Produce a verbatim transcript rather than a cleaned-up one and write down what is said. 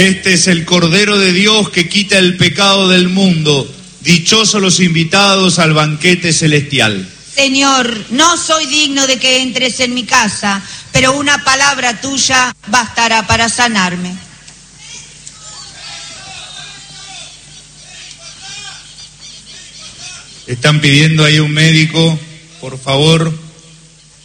Este es el Cordero de Dios que quita el pecado del mundo. Dichosos los invitados al banquete celestial. Señor, no soy digno de que entres en mi casa, pero una palabra tuya bastará para sanarme. Están pidiendo ahí un médico, por favor.